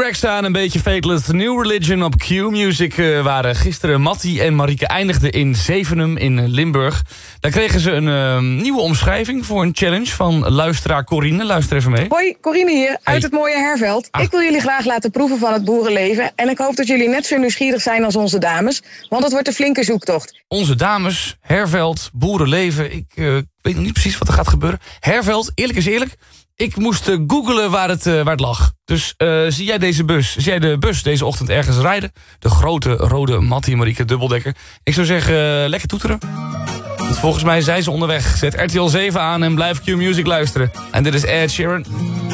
track staan, een beetje Fateless. New Religion op Q-Music waren gisteren. Mattie en Marieke eindigden in Zevenum in Limburg. Daar kregen ze een nieuwe omschrijving voor een challenge van luisteraar Corine. Luister even mee. Hoi, Corine hier, uit het mooie Herveld. Ik wil jullie graag laten proeven van het boerenleven. En ik hoop dat jullie net zo nieuwsgierig zijn als onze dames. Want het wordt een flinke zoektocht. Onze dames, Herveld, boerenleven. Ik weet nog niet precies wat er gaat gebeuren. Herveld, eerlijk is eerlijk. Ik moest googlen waar het lag. Dus zie jij deze bus? Zie jij de bus deze ochtend ergens rijden? De grote rode Mattie en Marieke dubbeldekker. Ik zou zeggen, lekker toeteren. Want volgens mij zijn ze onderweg. Zet RTL 7 aan en blijf Q-Music luisteren. En dit is Ed Sheeran.